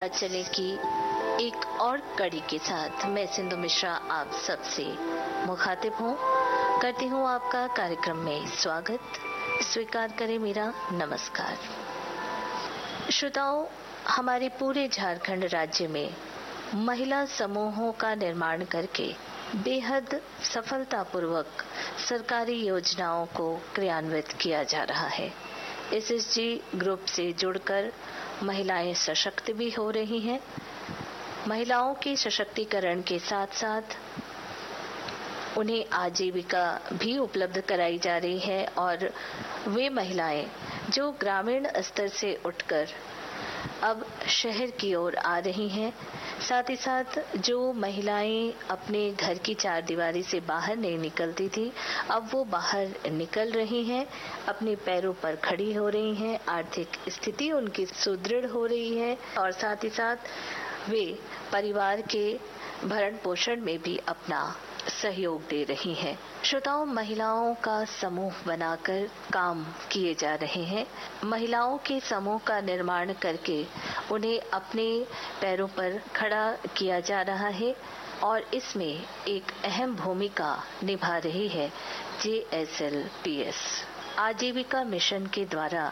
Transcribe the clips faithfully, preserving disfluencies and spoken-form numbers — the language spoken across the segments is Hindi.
चले की एक और कड़ी के साथ मैं सिंधु मिश्रा आप सबसे मुखातिब हूँ। करती हूँ आपका कार्यक्रम में स्वागत। स्वीकार करें मेरा नमस्कार। श्रोताओं, हमारे पूरे झारखंड राज्य में महिला समूहों का निर्माण करके बेहद सफलतापूर्वक सरकारी योजनाओं को क्रियान्वित किया जा रहा है। एसएचजी ग्रुप से जुड़कर महिलाएं सशक्त भी हो रही हैं। महिलाओं के सशक्तिकरण के साथ साथ उन्हें आजीविका भी उपलब्ध कराई जा रही है और वे महिलाएं जो ग्रामीण स्तर से उठकर अब शहर की ओर आ रही हैं, साथ ही साथ जो महिलाएं अपने घर की चार दीवारी से बाहर नहीं निकलती थी, अब वो बाहर निकल रही हैं, अपने पैरों पर खड़ी हो रही हैं, आर्थिक स्थिति उनकी सुदृढ़ हो रही है और साथ ही साथ वे परिवार के भरण पोषण में भी अपना सहयोग दे रही हैं। श्रोताओं, महिलाओं का समूह बनाकर काम किए जा रहे हैं। महिलाओं के समूह का निर्माण करके उन्हें अपने पैरों पर खड़ा किया जा रहा है और इसमें एक अहम भूमिका निभा रही है जे एस एल पी एस। आजीविका मिशन के द्वारा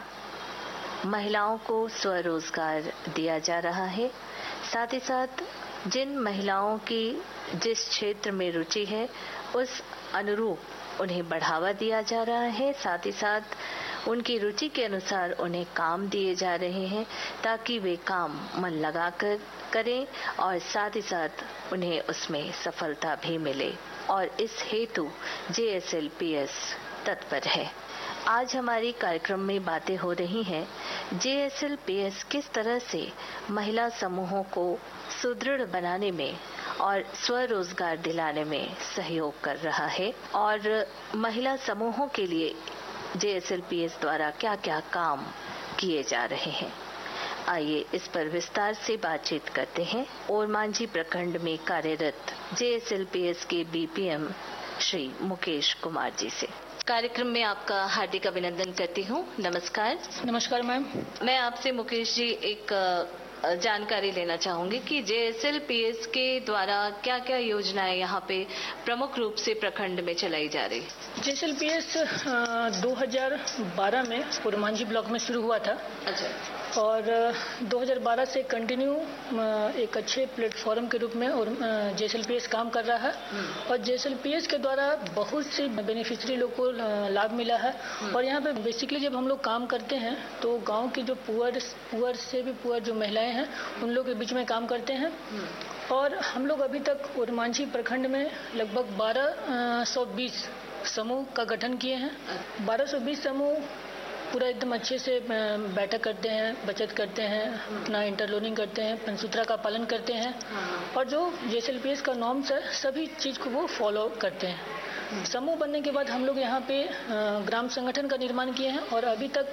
महिलाओं को स्वरोजगार दिया जा रहा है। साथ ही साथ जिन महिलाओं की जिस क्षेत्र में रुचि है उस अनुरूप उन्हें बढ़ावा दिया जा रहा है। साथ ही साथ उनकी रुचि के अनुसार उन्हें काम दिए जा रहे हैं ताकि वे काम मन लगाकर करें और साथ ही साथ उन्हें उसमें सफलता भी मिले और इस हेतु जे एस एल पी एस तत्पर है। आज हमारी कार्यक्रम में बातें हो रही हैं जे एस एल पी एस किस तरह से महिला समूहों को सुदृढ़ बनाने में और स्वरोजगार दिलाने में सहयोग कर रहा है और महिला समूहों के लिए जे एस एल पी एस द्वारा क्या क्या काम किए जा रहे हैं। आइए इस पर विस्तार से बातचीत करते हैं ओरमांझी प्रखंड में कार्यरत जे एस एल पी एस के B P M Shri Mukesh Kumar ji से। कार्यक्रम में आपका हार्दिक अभिनंदन करती हूँ। नमस्कार। नमस्कार मैम। मैं आपसे मुकेश जी एक जानकारी लेना चाहूंगी कि जे एस एल पी एस के द्वारा क्या क्या योजनाएं यहाँ पे प्रमुख रूप से प्रखंड में चलाई जा रही है। जे एस एल पी एस दो हज़ार बारह में ओरमांझी ब्लॉक में शुरू हुआ था। अच्छा। और दो हज़ार बारह से कंटिन्यू एक अच्छे प्लेटफॉर्म के रूप में और जे एस एल पी एस काम कर रहा है और जे एस एल पी एस के द्वारा बहुत सी बेनिफिशियरी लोग को लाभ मिला है। और यहाँ पे बेसिकली जब हम लोग काम करते हैं तो गांव की जो पुअर पुअर से भी पुअर जो महिलाएं हैं उन लोग के बीच में काम करते हैं और हम लोग अभी तक ओरमांझी प्रखंड में लगभग बारह सौ बीस समूह का गठन किए हैं। बारह सौ बीस समूह पूरा एकदम अच्छे से बैठक करते हैं, बचत करते हैं, अपना इंटरलोनिंग करते हैं, पंचसूत्रा का पालन करते हैं और जो जे एस एल पी एस का नॉर्म्स है सभी चीज़ को वो फॉलो करते हैं। समूह बनने के बाद हम लोग यहाँ पे ग्राम संगठन का निर्माण किए हैं और अभी तक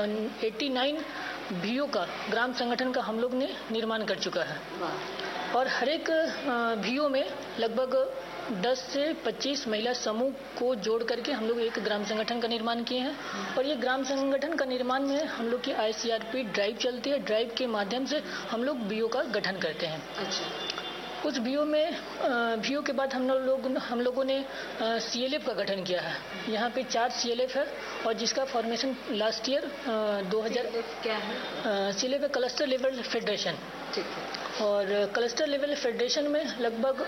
नवासी भीओ का ग्राम संगठन का हम लोग ने निर्माण कर चुका है और हर एक भीओ में लगभग दस से पच्चीस महिला समूह को जोड़ करके हम लोग एक ग्राम संगठन का निर्माण किए हैं और ये ग्राम संगठन का निर्माण में हम लोग की आई सी आर पी ड्राइव चलती है। ड्राइव के माध्यम से हम लोग बीओ का गठन करते हैं। अच्छा। उस बीओ में बीओ के बाद हम लोग हम लोगों ने सी एल एफ का गठन किया है। यहाँ पे चार सी एल एफ है और जिसका फॉर्मेशन लास्ट ईयर दो हज़ार क्या है C L F cluster level federation. ठीक है। और क्लस्टर लेवल फेडरेशन में लगभग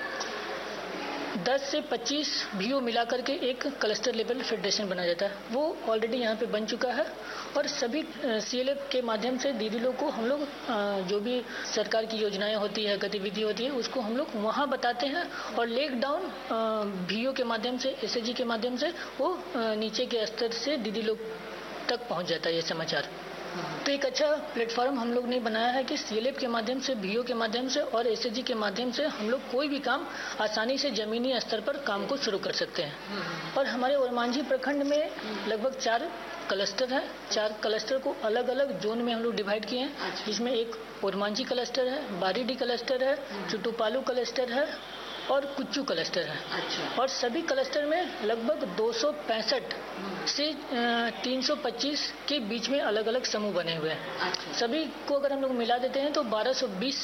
दस से पच्चीस भीओ मिलाकर के एक क्लस्टर लेवल फेडरेशन बना जाता है। वो ऑलरेडी यहाँ पे बन चुका है और सभी सी एल एफ के माध्यम से दीदी लोग को हम लोग जो भी सरकार की योजनाएं होती है, गतिविधि होती है, उसको हम लोग वहाँ बताते हैं और लेक डाउन भीओ के माध्यम से, एस एच जी के माध्यम से वो नीचे के स्तर से दीदी लोग तक पहुँच जाता है ये समाचार। तो एक अच्छा प्लेटफॉर्म हम लोग ने बनाया है कि सी एल एफ के माध्यम से, बीओ के माध्यम से और एस एच जी के माध्यम से हम लोग कोई भी काम आसानी से जमीनी स्तर पर काम को शुरू कर सकते हैं। और हमारे ओरमांझी प्रखंड में लगभग चार क्लस्टर है। चार क्लस्टर को अलग अलग जोन में हम लोग डिवाइड किए हैं, जिसमें एक ओरमांझी क्लस्टर है, बारीडी क्लस्टर है, चुटुपालू क्लस्टर है और कुच्चू क्लस्टर है। अच्छा। और सभी क्लस्टर में लगभग दो सौ पैंसठ से तीन सौ पच्चीस के बीच में अलग अलग समूह बने हुए हैं। अच्छा। सभी को अगर हम लोग मिला देते हैं तो बारह सौ बीस